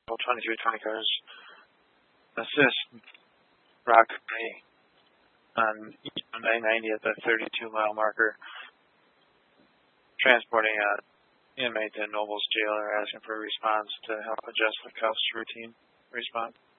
2320 cars assist Rock County on East 990 at the 32-mile marker, transporting an inmate to Nobles Jail or asking for a response to help adjust the cuffs routine response.